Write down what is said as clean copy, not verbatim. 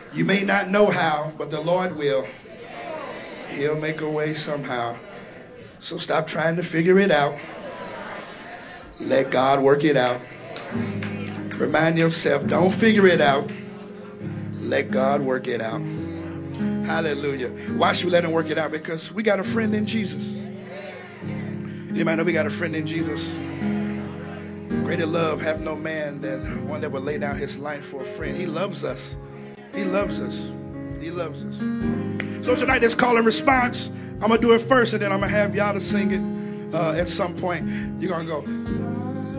You may not know how, but the Lord will. He'll make a way somehow. So stop trying to figure it out. Let God work it out. Remind yourself, don't figure it out. Let God work it out. Hallelujah. Why should we let him work it out? Because we got a friend in Jesus. You might know we got a friend in Jesus. Greater love have no man than one that would lay down his life for a friend. He loves us. He loves us. He loves us. So tonight, this call and response, I'm going to do it first, and then I'm going to have y'all to sing it at some point. You're going to go,